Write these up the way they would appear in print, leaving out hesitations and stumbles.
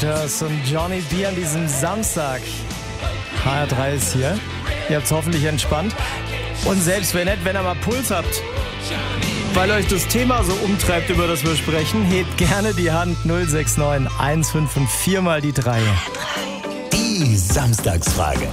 Waters und Johnny B an diesem Samstag. HR3 ist hier. Ihr habt es hoffentlich entspannt. Und selbst wenn nicht, wenn ihr mal Puls habt, weil euch das Thema so umtreibt, über das wir sprechen, hebt gerne die Hand 069 1554 mal die 3. Die Samstagsfrage.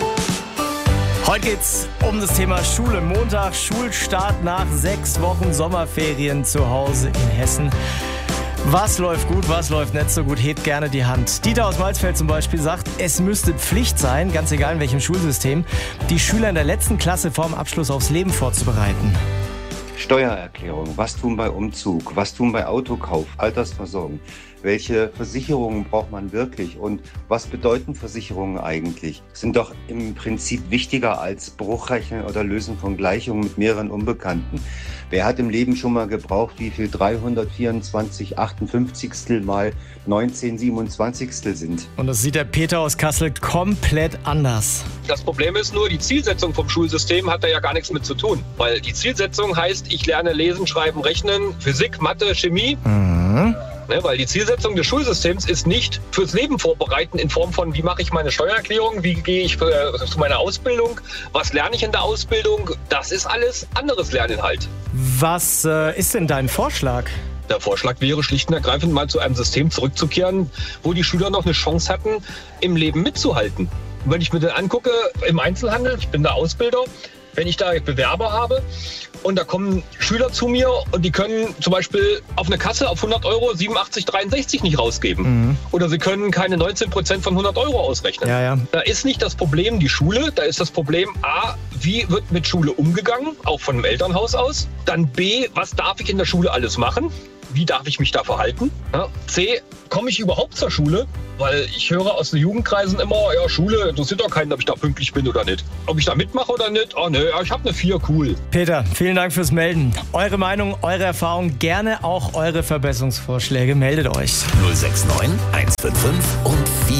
Heute geht's um das Thema Schule. Montag, Schulstart nach 6 Wochen Sommerferien zu Hause in Hessen. Was läuft gut, was läuft nicht so gut, hebt gerne die Hand. Dieter aus Malzfeld zum Beispiel sagt, es müsste Pflicht sein, ganz egal in welchem Schulsystem, die Schüler in der letzten Klasse vorm Abschluss aufs Leben vorzubereiten. Steuererklärung, was tun bei Umzug, was tun bei Autokauf, Altersversorgung, welche Versicherungen braucht man wirklich und was bedeuten Versicherungen eigentlich? Sind doch im Prinzip wichtiger als Bruchrechnen oder Lösen von Gleichungen mit mehreren Unbekannten. Wer hat im Leben schon mal gebraucht, wie viel 324 58 mal 19 27 sind? Und das sieht der Peter aus Kassel komplett anders. Das Problem ist nur, die Zielsetzung vom Schulsystem hat da ja gar nichts mit zu tun. Weil die Zielsetzung heißt, ich lerne lesen, schreiben, rechnen, Physik, Mathe, Chemie. Weil die Zielsetzung des Schulsystems ist nicht fürs Leben vorbereiten in Form von, wie mache ich meine Steuererklärung, wie gehe ich zu meiner Ausbildung, was lerne ich in der Ausbildung. Das ist alles anderes Lerninhalt. Was ist denn dein Vorschlag? Der Vorschlag wäre schlicht und ergreifend mal zu einem System zurückzukehren, wo die Schüler noch eine Chance hatten, im Leben mitzuhalten. Wenn ich mir das angucke im Einzelhandel, ich bin der Ausbilder, wenn ich da Bewerber habe und da kommen Schüler zu mir und die können zum Beispiel auf eine Kasse auf 100 Euro 87,63 nicht rausgeben. Oder sie können keine 19% von 100 Euro ausrechnen. Ja. Da ist nicht das Problem die Schule, da ist das Problem A, wie wird mit Schule umgegangen, auch von dem Elternhaus aus. Dann B, was darf ich in der Schule alles machen? Wie darf ich mich da verhalten? Ja. C, komme ich überhaupt zur Schule? Weil ich höre aus den Jugendkreisen immer, ja, Schule interessiert doch keinen, ob ich da pünktlich bin oder nicht. Ob ich da mitmache oder nicht? Oh ne, ich habe eine 4, cool. Peter, vielen Dank fürs Melden. Eure Meinung, eure Erfahrung, gerne auch eure Verbesserungsvorschläge. Meldet euch. 069 155 und 4.